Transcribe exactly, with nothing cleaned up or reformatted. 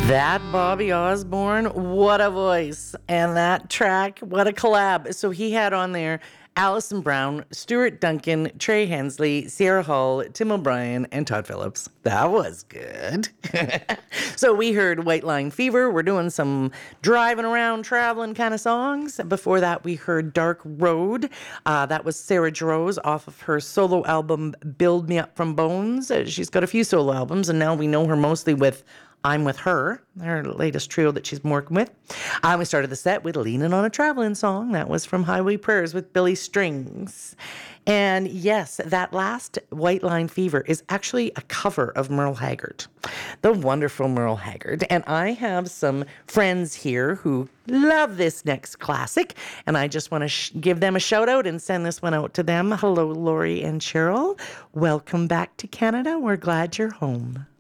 That Bobby Osborne, what a voice. And that track, what a collab. So he had on there Alison Brown, Stuart Duncan, Trey Hensley, Sierra Hall, Tim O'Brien, and Todd Phillips. That was good. So we heard White Line Fever. We're doing some driving around, traveling kind of songs. Before that, we heard Dark Road. Uh, that was Sarah Jarosz off of her solo album, Build Me Up From Bones. Uh, she's got a few solo albums, and now we know her mostly with I'm With Her, her latest trio that she's working with. Uh, we started the set with Leaning on a Traveling Song. That was from Highway Prayers with Billy Strings. And yes, that last White Line Fever is actually a cover of Merle Haggard, the wonderful Merle Haggard. And I have some friends here who love this next classic, and I just want to sh- give them a shout out and send this one out to them. Hello, Lori and Cheryl. Welcome back to Canada. We're glad you're home.